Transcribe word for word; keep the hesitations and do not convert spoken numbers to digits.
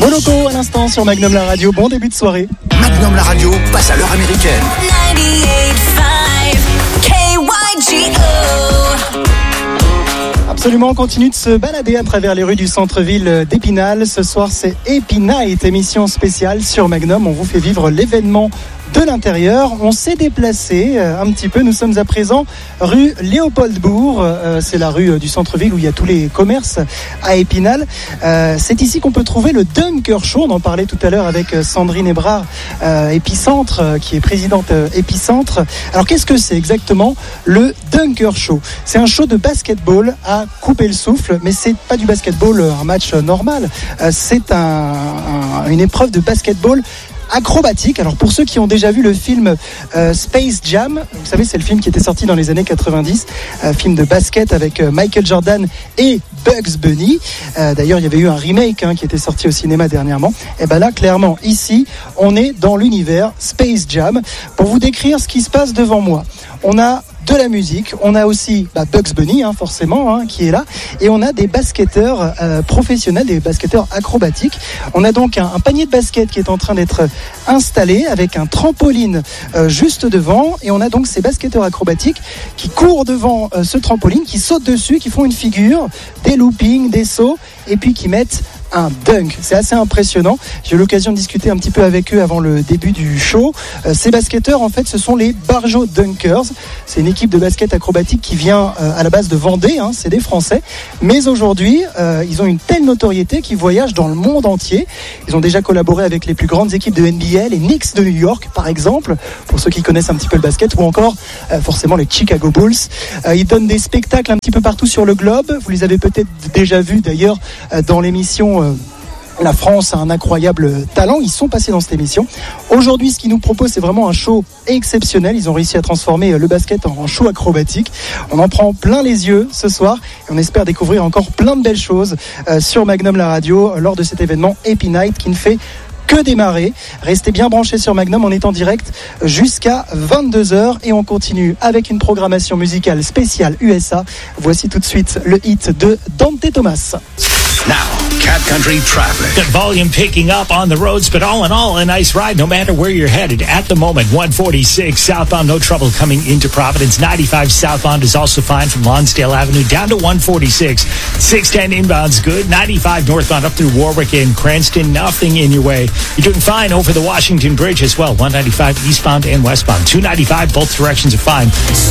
Moloko à l'instant sur Magnum la radio. Bon début de soirée. Magnum la radio passe à l'heure américaine. Absolument, on continue de se balader à travers les rues du centre-ville d'Épinal. Ce soir, c'est Happy Night, émission spéciale sur Magnum. On vous fait vivre l'événement de l'intérieur. On s'est déplacé euh, un petit peu. Nous sommes à présent rue Léopoldbourg. Euh, c'est la rue euh, du centre-ville où il y a tous les commerces à Épinal. Euh, c'est ici qu'on peut trouver le Dunker Show. On en parlait tout à l'heure avec euh, Sandrine Ebrard, euh, Épicentre, euh, qui est présidente euh, Épicentre. Alors qu'est-ce que c'est exactement le Dunker Show? C'est un show de basketball à couper le souffle, mais c'est pas du basketball, un match normal. Euh, c'est un, un, une épreuve de basketball acrobatique. Alors pour ceux qui ont déjà vu le film euh, Space Jam, vous savez c'est le film qui était sorti dans les années quatre-vingt-dix, un film de basket avec euh, Michael Jordan et Bugs Bunny. Euh, d'ailleurs il y avait eu un remake hein, qui était sorti au cinéma dernièrement. Et ben là clairement ici on est dans l'univers Space Jam. Pour vous décrire ce qui se passe devant moi, on a de la musique, on a aussi bah, Bugs Bunny hein, forcément hein, qui est là, et on a des basketteurs euh, professionnels, des basketteurs acrobatiques. On a donc un, un panier de basket qui est en train d'être installé avec un trampoline euh, juste devant, et on a donc ces basketteurs acrobatiques qui courent devant euh, ce trampoline, qui sautent dessus, qui font une figure, des loopings, des sauts, et puis qui mettent un dunk. C'est assez impressionnant. J'ai eu l'occasion de discuter un petit peu avec eux avant le début du show. Euh, ces basketteurs, en fait, ce sont les Barjo Dunkers. C'est une équipe de basket acrobatique qui vient euh, à la base de Vendée. Hein, c'est des Français. Mais aujourd'hui, euh, ils ont une telle notoriété qu'ils voyagent dans le monde entier. Ils ont déjà collaboré avec les plus grandes équipes de N B A, les Knicks de New York, par exemple, pour ceux qui connaissent un petit peu le basket, ou encore euh, forcément les Chicago Bulls. Euh, ils donnent des spectacles un petit peu partout sur le globe. Vous les avez peut-être déjà vus d'ailleurs euh, dans l'émission La France a un incroyable talent. Ils sont passés dans cette émission. Aujourd'hui, ce qu'ils nous proposent, c'est vraiment un show exceptionnel. Ils ont réussi à transformer le basket en show acrobatique. On en prend plein les yeux ce soir et on espère découvrir encore plein de belles choses sur Magnum la radio lors de cet événement Happy Night qui ne fait que démarrer. Restez bien branchés sur Magnum, on est en direct jusqu'à vingt-deux heures et on continue avec une programmation musicale spéciale U S A. Voici tout de suite le hit de Dante Thomas. Now, Cat Country traffic. The volume picking up on the roads, but all in all, a nice ride no matter where you're headed. At the moment, one forty-six southbound, no trouble coming into Providence. ninety-five southbound is also fine from Lonsdale Avenue down to one forty-six. six ten inbound's good. ninety-five northbound up through Warwick and Cranston, nothing in your way. You're doing fine over the Washington Bridge as well. one ninety-five eastbound and westbound. two ninety-five, both directions are fine.